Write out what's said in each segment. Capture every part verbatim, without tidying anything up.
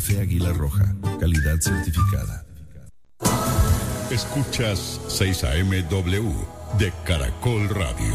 Café Águila Roja, calidad certificada. Escuchas seis A M W de Caracol Radio.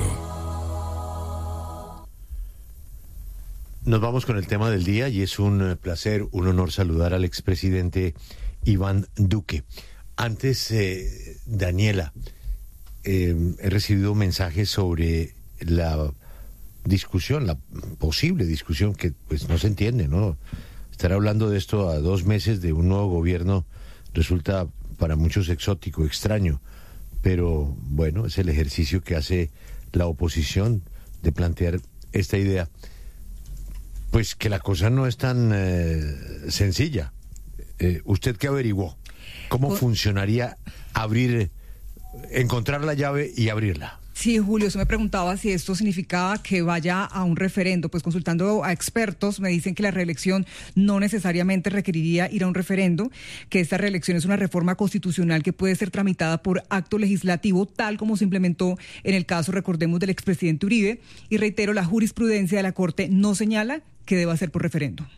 Nos vamos con el tema del día y es un placer, un honor saludar al expresidente Iván Duque. Antes, eh, Daniela, eh, he recibido mensajes sobre la discusión, la posible discusión que pues no se entiende, ¿no? Estar hablando de esto a dos meses de un nuevo gobierno resulta para muchos exótico, extraño, pero bueno, es el ejercicio que hace la oposición de plantear esta idea. Pues que la cosa no es tan eh, sencilla. Eh, ¿Usted qué averiguó? ¿Cómo pues, funcionaría abrir, encontrar la llave y abrirla? Sí, Julio, se me preguntaba si esto significaba que vaya a un referendo. Pues consultando a expertos me dicen que la reelección no necesariamente requeriría ir a un referendo, que esta reelección es una reforma constitucional que puede ser tramitada por acto legislativo, tal como se implementó en el caso, recordemos, del expresidente Uribe. Y reitero, la jurisprudencia de la Corte no señala que deba ser por referendo.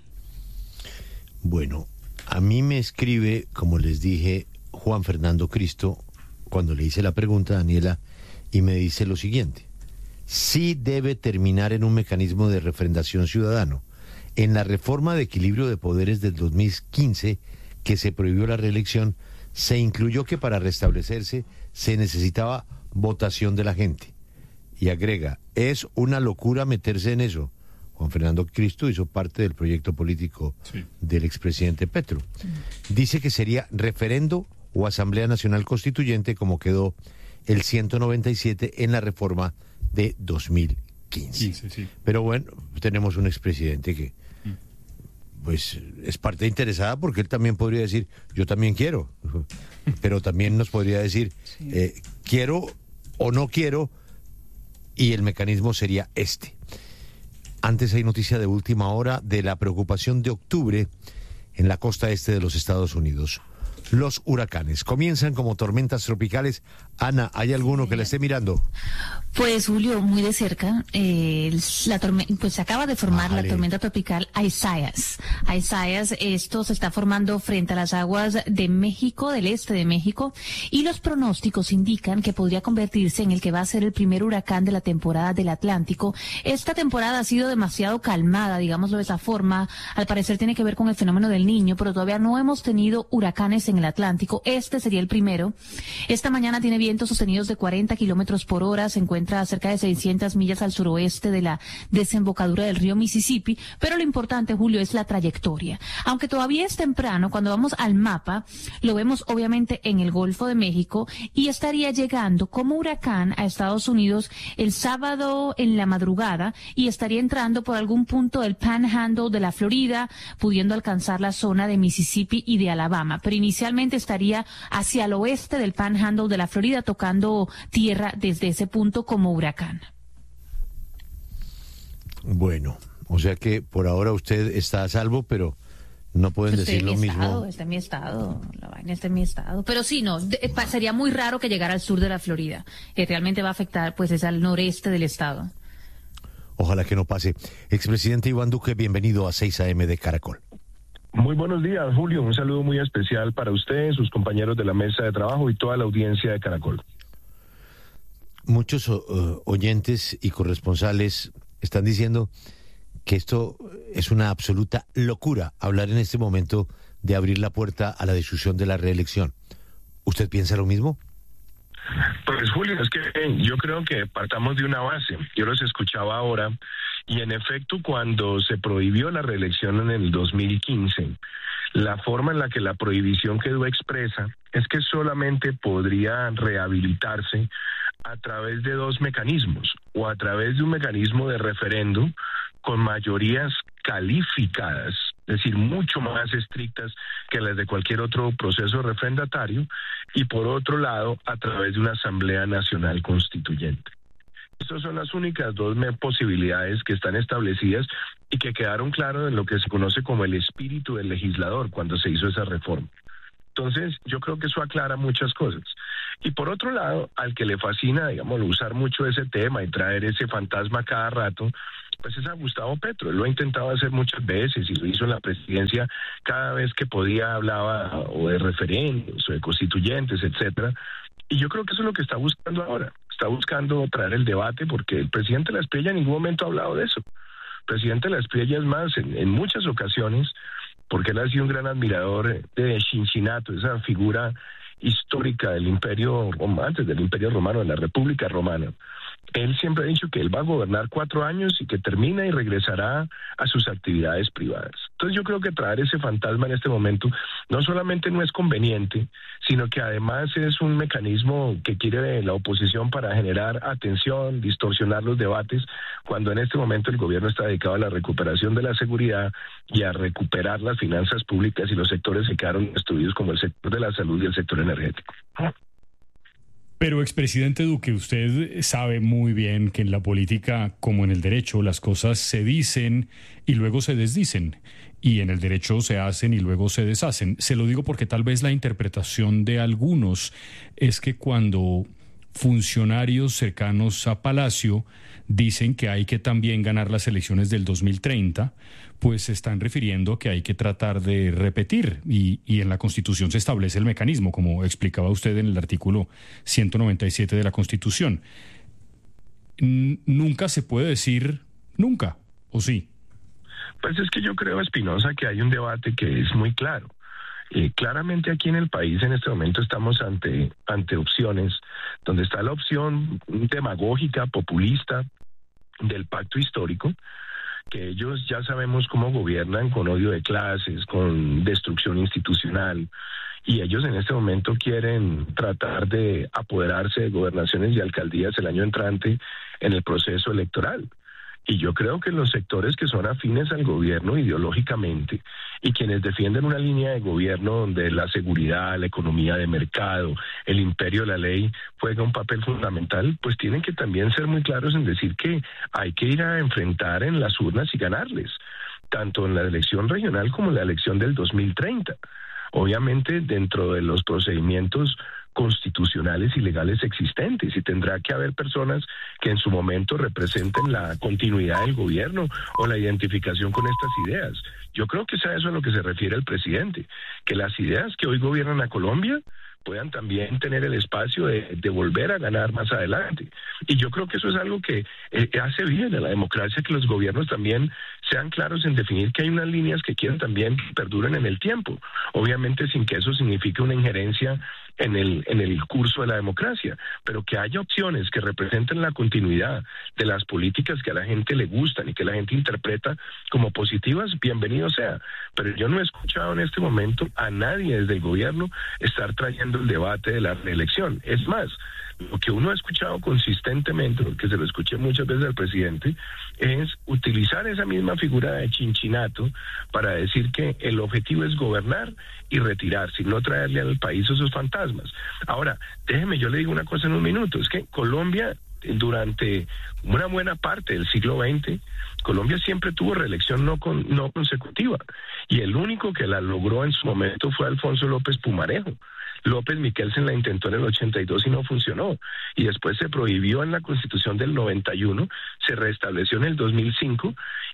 Bueno, a mí me escribe, como les dije, Juan Fernando Cristo, cuando le hice la pregunta, Daniela, y me dice lo siguiente: sí debe terminar en un mecanismo de refrendación ciudadano. En la reforma de equilibrio de poderes del dos mil quince, que se prohibió la reelección, se incluyó que para restablecerse se necesitaba votación de la gente. Y agrega, es una locura meterse en eso. Juan Fernando Cristo hizo parte del proyecto político sí. del expresidente Petro. Sí. Dice que sería referendo o Asamblea Nacional Constituyente, como quedó el ciento noventa y siete en la reforma de dos mil quince. quince sí. Pero bueno, tenemos un expresidente que pues es parte interesada, porque él también podría decir, yo también quiero, pero también nos podría decir, sí. eh, quiero o no quiero, y el mecanismo sería este. Antes hay noticia de última hora de la preocupación de octubre en la costa este de los Estados Unidos. Los huracanes comienzan como tormentas tropicales. Ana, ¿hay alguno sí. que la esté mirando? Pues, Julio, muy de cerca, eh, la tormenta, pues se acaba de formar vale. la tormenta tropical Isaias. Isaias, esto se está formando frente a las aguas de México, del este de México, y los pronósticos indican que podría convertirse en el que va a ser el primer huracán de la temporada del Atlántico. Esta temporada ha sido demasiado calmada, digámoslo de esa forma. Al parecer tiene que ver con el fenómeno del Niño, pero todavía no hemos tenido huracanes en el Atlántico. Este sería el primero. Esta mañana tiene vientos sostenidos de cuarenta kilómetros por hora, se encuentra a cerca de seiscientas millas al suroeste de la desembocadura del río Mississippi, pero lo importante, Julio, es la trayectoria. Aunque todavía es temprano, cuando vamos al mapa, lo vemos obviamente en el Golfo de México y estaría llegando como huracán a Estados Unidos el sábado en la madrugada y estaría entrando por algún punto del Panhandle de la Florida, pudiendo alcanzar la zona de Mississippi y de Alabama, pero inicialmente estaría hacia el oeste del Panhandle de la Florida, tocando tierra desde ese punto como huracán. Bueno, o sea que por ahora usted está a salvo, pero no pueden pues decir lo mismo. Estado, está en mi estado, la vaina está en mi estado. Pero sí, no, de, sería muy raro que llegara al sur de la Florida, que realmente va a afectar, pues es al noreste del estado. Ojalá que no pase. Expresidente Iván Duque, bienvenido a seis A M de Caracol. Muy buenos días, Julio. Un saludo muy especial para usted, sus compañeros de la mesa de trabajo y toda la audiencia de Caracol. Muchos uh, oyentes y corresponsales están diciendo que esto es una absoluta locura, hablar en este momento de abrir la puerta a la discusión de la reelección. ¿Usted piensa lo mismo? Pues, Julio, es que yo creo que partamos de una base. Yo los escuchaba ahora y, en efecto, cuando se prohibió la reelección en el dos mil quince, la forma en la que la prohibición quedó expresa es que solamente podría rehabilitarse a través de dos mecanismos, o a través de un mecanismo de referendo con mayorías calificadas, es decir, mucho más estrictas que las de cualquier otro proceso refrendatario, y por otro lado, a través de una Asamblea Nacional Constituyente. Estas son las únicas dos posibilidades que están establecidas y que quedaron claras en lo que se conoce como el espíritu del legislador cuando se hizo esa reforma. Entonces, yo creo que eso aclara muchas cosas. Y por otro lado, al que le fascina, digamos, usar mucho ese tema y traer ese fantasma cada rato, pues es a Gustavo Petro. Él lo ha intentado hacer muchas veces y lo hizo en la presidencia cada vez que podía, hablaba o de referendos o de constituyentes, etcétera. Y yo creo que eso es lo que está buscando ahora. Está buscando traer el debate porque el presidente Las Espriella en ningún momento ha hablado de eso. El presidente Las Espriella es más, en, en muchas ocasiones, porque él ha sido un gran admirador de Cincinnato, esa figura histórica del imperio, antes del imperio romano, de la República Romana. Él siempre ha dicho que él va a gobernar cuatro años y que termina y regresará a sus actividades privadas. Entonces yo creo que traer ese fantasma en este momento no solamente no es conveniente, sino que además es un mecanismo que quiere la oposición para generar atención, distorsionar los debates, cuando en este momento el gobierno está dedicado a la recuperación de la seguridad y a recuperar las finanzas públicas y los sectores que quedaron destruidos, como el sector de la salud y el sector energético. Pero, expresidente Duque, usted sabe muy bien que en la política, como en el derecho, las cosas se dicen y luego se desdicen. Y en el derecho se hacen y luego se deshacen. Se lo digo porque tal vez la interpretación de algunos es que cuando funcionarios cercanos a Palacio dicen que hay que también ganar las elecciones del dos mil treinta, pues se están refiriendo que hay que tratar de repetir y, y en la Constitución se establece el mecanismo, como explicaba usted en el artículo ciento noventa y siete de la Constitución. N- nunca se puede decir nunca, ¿o sí? Pues es que yo creo, Espinosa, que hay un debate que es muy claro. Eh, claramente aquí en el país en este momento estamos ante, ante opciones, donde está la opción demagógica, populista, del pacto histórico, que ellos ya sabemos cómo gobiernan, con odio de clases, con destrucción institucional, y ellos en este momento quieren tratar de apoderarse de gobernaciones y alcaldías el año entrante en el proceso electoral. Y yo creo que los sectores que son afines al gobierno ideológicamente y quienes defienden una línea de gobierno donde la seguridad, la economía de mercado, el imperio de la ley juega un papel fundamental, pues tienen que también ser muy claros en decir que hay que ir a enfrentar en las urnas y ganarles, tanto en la elección regional como en la elección del dos mil treinta. Obviamente dentro de los procedimientos constitucionales y legales existentes, y tendrá que haber personas que en su momento representen la continuidad del gobierno o la identificación con estas ideas. Yo creo que es a eso a lo que se refiere el presidente, que las ideas que hoy gobiernan a Colombia puedan también tener el espacio de, de volver a ganar más adelante. Y yo creo que eso es algo que eh, hace bien a la democracia, que los gobiernos también sean claros en definir que hay unas líneas que quieren también que perduren en el tiempo, obviamente sin que eso signifique una injerencia en el, en el curso de la democracia, pero que haya opciones que representen la continuidad de las políticas que a la gente le gustan y que la gente interpreta como positivas, bienvenido sea. Pero yo no he escuchado en este momento a nadie desde el gobierno estar trayendo el debate de la reelección. Es más, lo que uno ha escuchado consistentemente, porque se lo escuché muchas veces al presidente, es utilizar esa misma figura de Cincinnato para decir que el objetivo es gobernar y retirarse, y no traerle al país esos fantasmas. Ahora, déjeme, yo le digo una cosa en un minuto, es que Colombia, durante una buena parte del siglo veinte, Colombia siempre tuvo reelección no, con, no consecutiva, y el único que la logró en su momento fue Alfonso López Pumarejo. López Michelsen la intentó en el ochenta y dos y no funcionó, y después se prohibió en la Constitución del noventa y uno, se restableció en el dos mil cinco,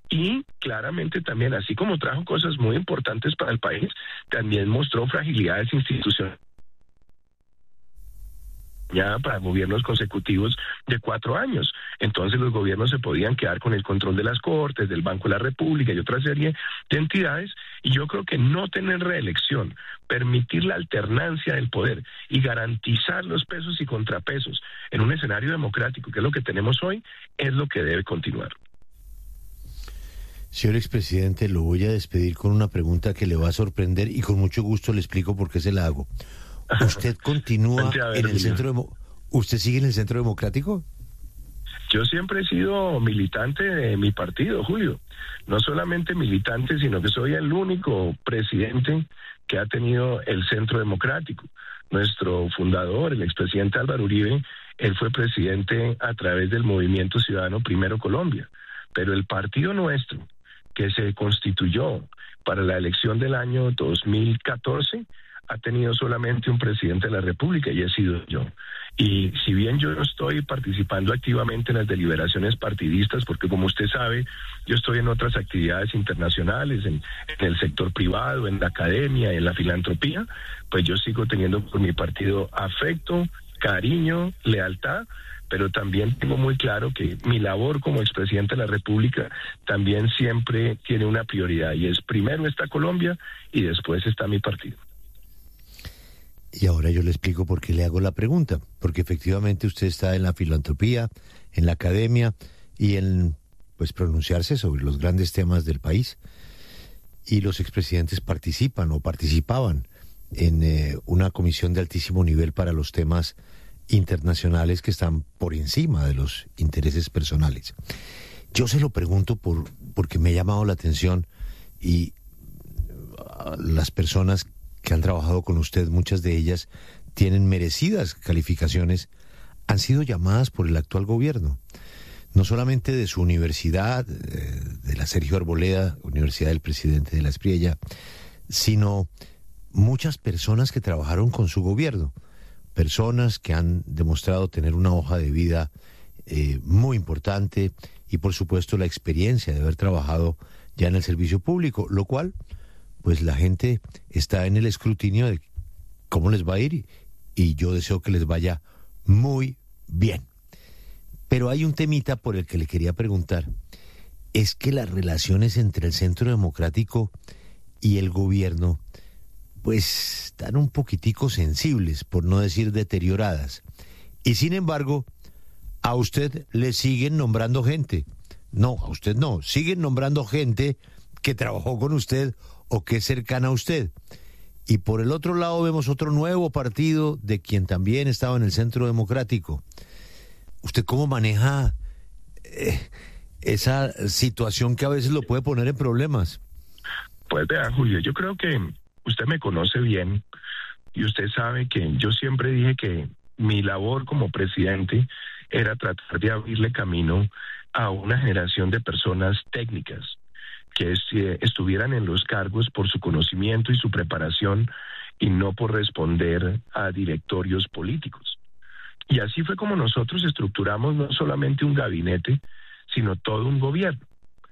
y claramente también, así como trajo cosas muy importantes para el país, también mostró fragilidades institucionales ya para gobiernos consecutivos de cuatro años. Entonces los gobiernos se podían quedar con el control de las Cortes, del Banco de la República y otra serie de entidades, y yo creo que no tener reelección, permitir la alternancia del poder y garantizar los pesos y contrapesos en un escenario democrático, que es lo que tenemos hoy, es lo que debe continuar. Señor expresidente, lo voy a despedir con una pregunta que le va a sorprender y con mucho gusto le explico por qué se la hago. ¿Usted continúa ver, en el centro demo- ¿Usted sigue en el Centro Democrático? Yo siempre he sido militante de mi partido, Julio. No solamente militante, sino que soy el único presidente que ha tenido el Centro Democrático. Nuestro fundador, el expresidente Álvaro Uribe, él fue presidente a través del Movimiento Ciudadano Primero Colombia. Pero el partido nuestro, que se constituyó para la elección del año dos mil catorce ha tenido solamente un presidente de la República y he sido yo. Y si bien yo no estoy participando activamente en las deliberaciones partidistas, porque como usted sabe, yo estoy en otras actividades internacionales, en, en el sector privado, en la academia, en la filantropía, pues yo sigo teniendo por mi partido afecto, cariño, lealtad, pero también tengo muy claro que mi labor como expresidente de la República también siempre tiene una prioridad, y es primero está Colombia y después está mi partido. Y ahora yo le explico por qué le hago la pregunta, porque efectivamente usted está en la filantropía, en la academia y en pues pronunciarse sobre los grandes temas del país, y los expresidentes participan o participaban en eh, una comisión de altísimo nivel para los temas internacionales que están por encima de los intereses personales. Yo se lo pregunto por porque me ha llamado la atención, y uh, las personas que han trabajado con usted, muchas de ellas tienen merecidas calificaciones, han sido llamadas por el actual gobierno, no solamente de su universidad, de la Sergio Arboleda, Universidad del Presidente de la Espriella, sino muchas personas que trabajaron con su gobierno, personas que han demostrado tener una hoja de vida eh, muy importante, y por supuesto la experiencia de haber trabajado ya en el servicio público, lo cual pues la gente está en el escrutinio de cómo les va a ir, y, y yo deseo que les vaya muy bien. Pero hay un temita por el que le quería preguntar, es que las relaciones entre el Centro Democrático y el gobierno pues están un poquitico sensibles, por no decir deterioradas, y sin embargo a usted le siguen nombrando gente, no, a usted no, siguen nombrando gente que trabajó con usted o que es cercana a usted. Y por el otro lado vemos otro nuevo partido de quien también estaba en el Centro Democrático. ¿Usted cómo maneja eh, esa situación que a veces lo puede poner en problemas? Pues vea, Julio, yo creo que usted me conoce bien y usted sabe que yo siempre dije que mi labor como presidente era tratar de abrirle camino a una generación de personas técnicas que estuvieran en los cargos por su conocimiento y su preparación y no por responder a directorios políticos. Y así fue como nosotros estructuramos no solamente un gabinete, sino todo un gobierno.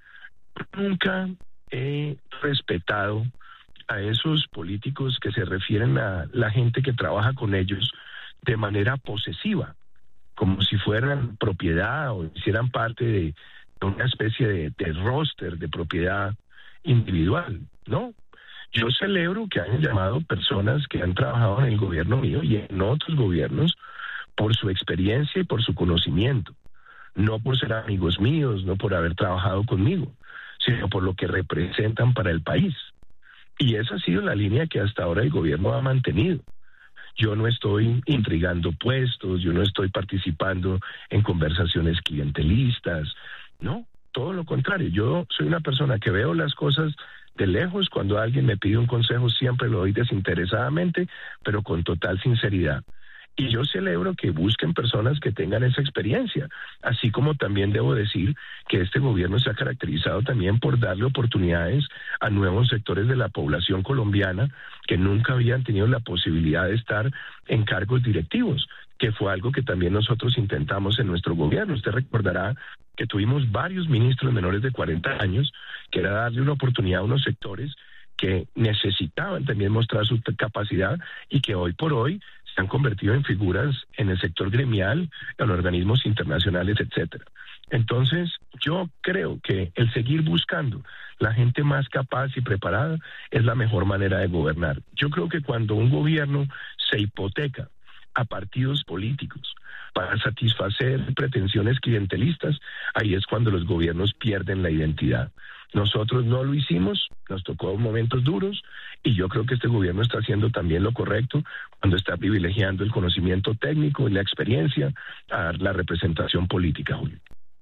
Nunca he respetado a esos políticos que se refieren a la gente que trabaja con ellos de manera posesiva, como si fueran propiedad o hicieran parte de una especie de, de roster de propiedad individual, ¿no? Yo celebro que hayan llamado personas que han trabajado en el gobierno mío y en otros gobiernos por su experiencia y por su conocimiento, no por ser amigos míos, no por haber trabajado conmigo, sino por lo que representan para el país. Y esa ha sido la línea que hasta ahora el gobierno ha mantenido. Yo no estoy intrigando puestos, yo no estoy participando en conversaciones clientelistas, no, todo lo contrario. Yo soy una persona que veo las cosas de lejos. Cuando alguien me pide un consejo siempre lo doy desinteresadamente, pero con total sinceridad. Y yo celebro que busquen personas que tengan esa experiencia, así como también debo decir que este gobierno se ha caracterizado también por darle oportunidades a nuevos sectores de la población colombiana que nunca habían tenido la posibilidad de estar en cargos directivos, que fue algo que también nosotros intentamos en nuestro gobierno. Usted recordará que tuvimos varios ministros menores de cuarenta años, que era darle una oportunidad a unos sectores que necesitaban también mostrar su capacidad y que hoy por hoy se han convertido en figuras en el sector gremial, en organismos internacionales, etcétera. Entonces, yo creo que el seguir buscando la gente más capaz y preparada es la mejor manera de gobernar. Yo creo que cuando un gobierno se hipoteca a partidos políticos para satisfacer pretensiones clientelistas, ahí es cuando los gobiernos pierden la identidad. Nosotros no lo hicimos, nos tocó momentos duros, y yo creo que este gobierno está haciendo también lo correcto cuando está privilegiando el conocimiento técnico y la experiencia a la representación política, Julio.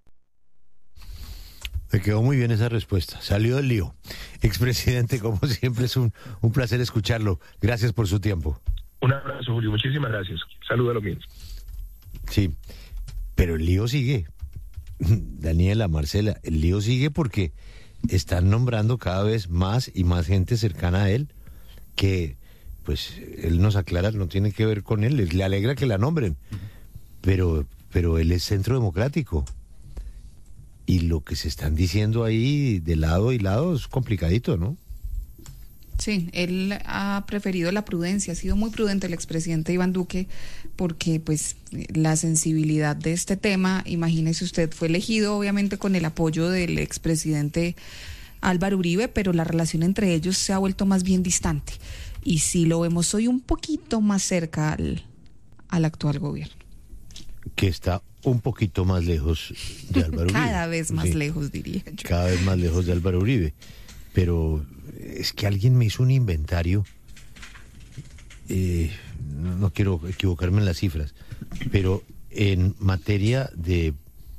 Me quedó muy bien esa respuesta. Salió del lío. Expresidente, como siempre, es un, un placer escucharlo. Gracias por su tiempo. Un abrazo, Julio. Muchísimas gracias. Saludos a los míos. Sí, pero el lío sigue. Daniela, Marcela, el lío sigue porque están nombrando cada vez más y más gente cercana a él, que pues él nos aclara, no tiene que ver con él, le alegra que la nombren, pero, pero él es Centro Democrático. Y lo que se están diciendo ahí de lado y lado es complicadito, ¿no? Sí, él ha preferido la prudencia, ha sido muy prudente el expresidente Iván Duque, porque pues la sensibilidad de este tema, imagínese usted, fue elegido obviamente con el apoyo del expresidente Álvaro Uribe, pero la relación entre ellos se ha vuelto más bien distante. Y si lo vemos hoy un poquito más cerca al, al actual gobierno. Que está un poquito más lejos de Álvaro Uribe. Cada vez más sí. lejos, diría yo. Cada vez más lejos de Álvaro Uribe. Pero es que alguien me hizo un inventario, eh, no, no quiero equivocarme en las cifras, pero en materia de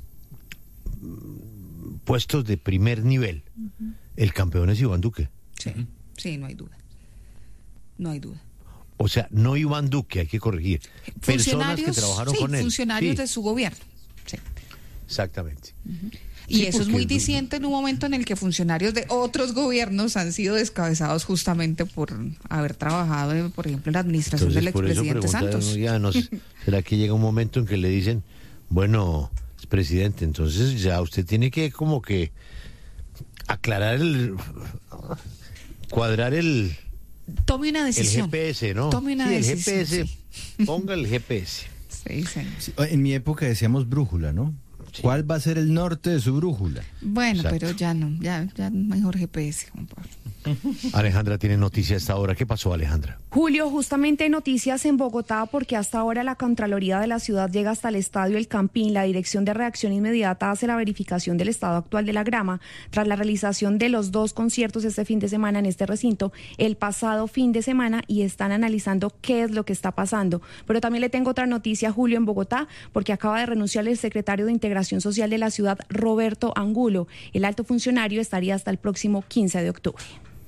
puestos de primer nivel, uh-huh. el campeón es Iván Duque. Sí, sí, no hay duda. No hay duda. O sea, no Iván Duque, hay que corregir. Personas que trabajaron sí, con él. Funcionarios sí. de su gobierno. Sí. Exactamente. Uh-huh. Y sí, eso es muy diciente en un momento en el que funcionarios de otros gobiernos han sido descabezados justamente por haber trabajado, por ejemplo, en la administración Entonces, del expresidente Santos. Ya nos, ¿será que llega un momento en que le dicen, bueno, presidente, entonces ya usted tiene que como que aclarar el... cuadrar el... Tome una decisión. El G P S, ¿no? Tome una sí, decisión. El G P S, sí. Ponga el G P S. Sí, señor. Sí, en mi época decíamos brújula, ¿no? Sí. ¿Cuál va a ser el norte de su brújula? Bueno, Exacto. pero ya no, ya, ya mejor G P S, Juan Pablo. Alejandra tiene noticias hasta ahora. ¿Qué pasó, Alejandra? Julio, justamente noticias en Bogotá, porque hasta ahora la Contraloría de la ciudad llega hasta el Estadio El Campín. La Dirección de Reacción Inmediata hace la verificación del estado actual de la grama tras la realización de los dos conciertos este fin de semana en este recinto, el pasado fin de semana, y están analizando qué es lo que está pasando. Pero también le tengo otra noticia, Julio, en Bogotá, porque acaba de renunciar el secretario de Integración Social de la ciudad, Roberto Angulo. El alto funcionario estaría hasta el próximo quince de octubre.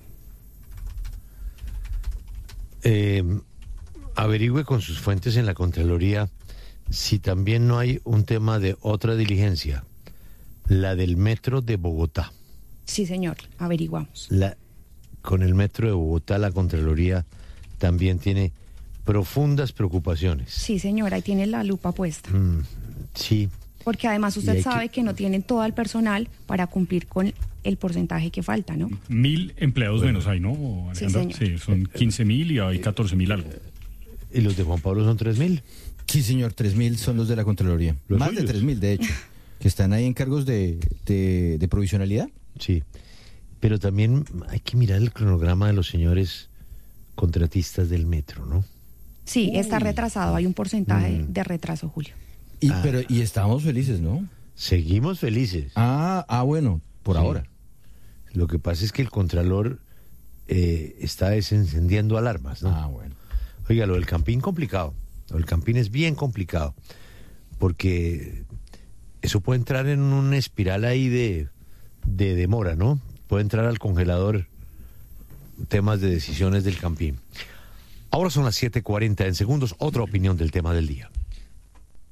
Eh, averigüe con sus fuentes en la Contraloría si también no hay un tema de otra diligencia, la del metro de Bogotá. Sí, señor, averiguamos. La, con el metro de Bogotá, la Contraloría también tiene profundas preocupaciones. Sí, señor, ahí tiene la lupa puesta. Mm, sí. Porque además usted sabe que... que no tienen todo el personal para cumplir con el porcentaje que falta, ¿no? Mil empleados bueno. menos hay, ¿no, Alejandra? Sí, sí, son quince mil y hay catorce mil algo. ¿Y los de Juan Pablo son tres mil? Sí, señor, tres mil son los de la Contraloría. ¿Los Más suyos? de tres mil, de hecho, que están ahí en cargos de, de, de provisionalidad. Sí, pero también hay que mirar el cronograma de los señores contratistas del metro, ¿no? Sí, Uy. está retrasado, hay un porcentaje Mm. de retraso, Julio. Y, Ah. pero, y estamos felices, ¿no? Seguimos felices. Ah, ah bueno, por Sí. ahora. Lo que pasa es que el Contralor eh, está desencendiendo alarmas, ¿no? Ah, bueno. Oiga, lo del Campín complicado. Lo del Campín es bien complicado, porque eso puede entrar en una espiral ahí de, de demora, ¿no? Puede entrar al congelador temas de decisiones del Campín. Ahora son las siete cuarenta en segundos, otra opinión del tema del día.